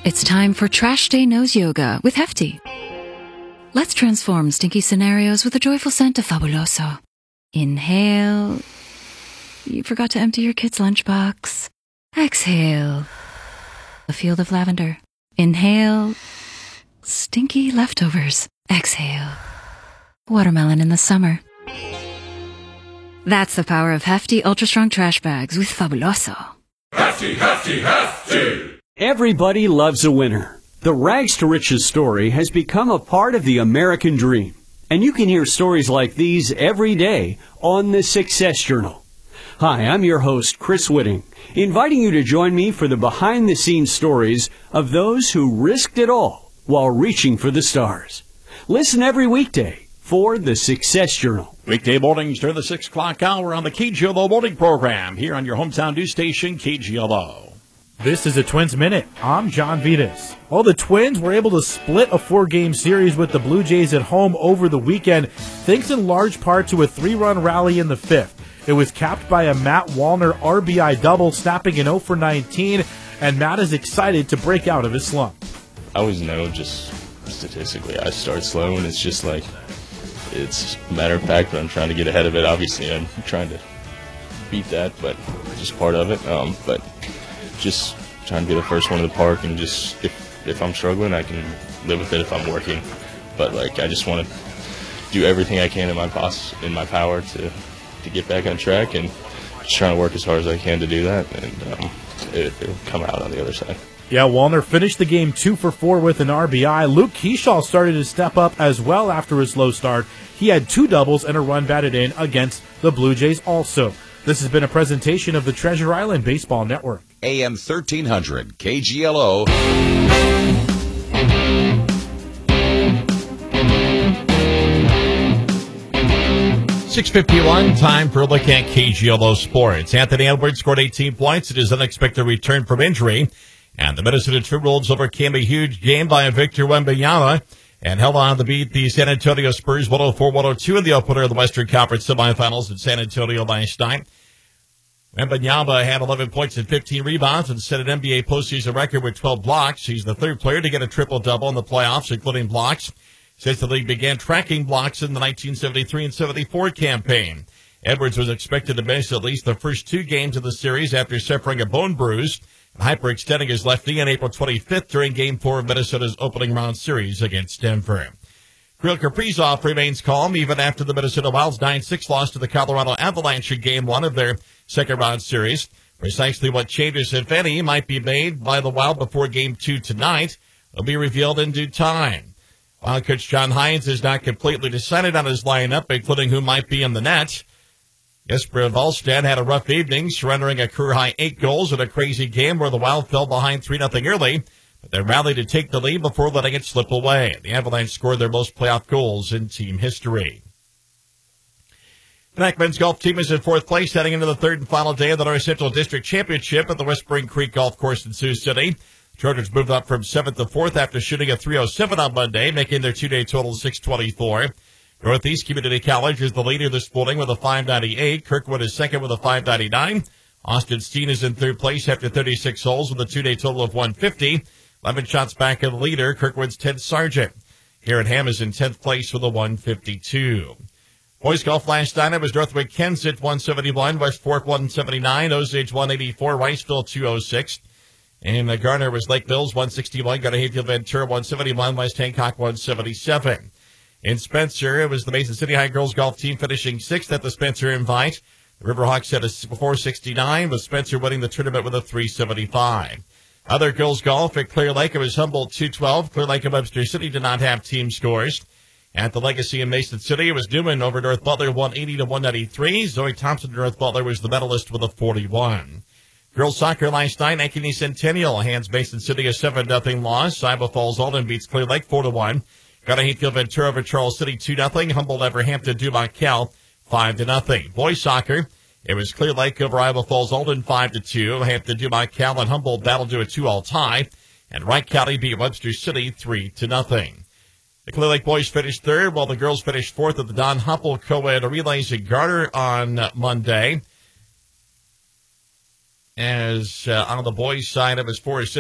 It's time for Trash Day Nose Yoga with Hefty. Let's transform stinky scenarios with a joyful scent of Fabuloso. Inhale. You forgot to empty your kid's lunchbox. Exhale. A field of lavender. Inhale. Stinky leftovers. Exhale. Watermelon in the summer. That's the power of Hefty Ultra Strong Trash Bags with Fabuloso. Hefty, Hefty, Hefty! Everybody loves a winner. The Rags to Riches story has become a part of the American dream. And you can hear stories like these every day on the Success Journal. Hi, I'm your host, Chris Whitting, inviting you to join me for the behind-the-scenes stories of those who risked it all while reaching for the stars. Listen every weekday for the Success Journal. Weekday mornings during the 6 o'clock hour on the KGLO morning program here on your hometown news station, KGLO. This is a Twins Minute. I'm John Vitas. Well, the Twins were able to split a 4-game series with the Blue Jays at home over the weekend, thanks in large part to a 3-run rally in the 5th. It was capped by a Matt Wallner RBI double, snapping an 0 for 19, and Matt is excited to break out of his slump. I always know, just statistically, I start slow, and it's just like, it's a matter of fact that I'm trying to get ahead of it. Obviously, I'm trying to beat that, but just part of it. But just trying to be the first one in the park, and just if I'm struggling, I can live with it if I'm working. But like, I just want to do everything I can in my power to get back on track, and just trying to work as hard as I can to do that, and it'll come out on the other side. Yeah, Wallner finished the game 2 for 4 with an RBI. Luke Keyshaw started to step up as well after his slow start. He had 2 doubles and a run batted in against the Blue Jays also. This has been a presentation of the Treasure Island Baseball Network. AM 1300, KGLO. .651, time for a look at KGLO Sports. Anthony Edwards scored 18 points in his unexpected return from injury. And the Minnesota Timberwolves overcame a huge game by Victor Wembanyama and held on to beat the San Antonio Spurs 104-102 in the opener of the Western Conference semifinals in San Antonio last night. Wembanyama had 11 points and 15 rebounds and set an NBA postseason record with 12 blocks. He's the third player to get a triple-double in the playoffs, including blocks, since the league began tracking blocks in the 1973 and 74 campaign. Edwards was expected to miss at least the first 2 games of the series after suffering a bone bruise and hyperextending his left knee on April 25th during Game 4 of Minnesota's opening round series against Denver. Kirill Kaprizov remains calm even after the Minnesota Wild's 9-6 loss to the Colorado Avalanche in Game 1 of their second-round series. Precisely what changes, if any, might be made by the Wild before Game 2 tonight will be revealed in due time. Wild coach John Hines is not completely decided on his lineup, including who might be in the net. Jesper Wallstedt had a rough evening, surrendering a career-high 8 goals in a crazy game where the Wild fell behind 3-0 early, but they rallied to take the lead before letting it slip away. The Avalanche scored their most playoff goals in team history. The Knack men's golf team is in 4th place heading into the 3rd and final day of the North Central District Championship at the Whispering Creek Golf Course in Sioux City. The Chargers moved up from 7th to 4th after shooting a .307 on Monday, making their 2-day total .624. Northeast Community College is the leader this morning with a .598. Kirkwood is second with a .599. Austin Steen is in 3rd place after 36 holes with a 2-day total of .150. 11 shots back of the leader, Kirkwood's Ted Sargent. Garrett Ham is in 10th place with a .152. Boys golf last night, it was Northwood Kensett 171, West Fork 179, Osage 184, Riceville 206. And Garner was Lake Mills 161, got a Hayfield Ventura 171, West Hancock 177. In Spencer, it was the Mason City High girls golf team finishing 6th at the Spencer Invite. The Riverhawks had a 469, with Spencer winning the tournament with a 375. Other girls golf at Clear Lake, it was Humboldt 212. Clear Lake and Webster City did not have team scores. At the Legacy in Mason City, it was Newman over North Butler 180-193. Zoe Thompson to North Butler was the medalist with a 41. Girls soccer last night, Ankeny Centennial hands Mason City a 7-0 loss. Iowa Falls Alden beats Clear Lake 4-1. Got a Hayfield Ventura over Charles City 2-0. Humboldt Everhampton Dumont Cal 5-0. Boys soccer, it was Clear Lake over Iowa Falls Alden 5-2. Hampton Dumont Cal and Humboldt battled to a 2-all tie. And Wright County beat Webster City 3-0. The Clear Lake boys finished 3rd, while the girls finished 4th at the Don Huppel Co-Ed Relays in Garner on Monday. As on the boys' side, it was Forest City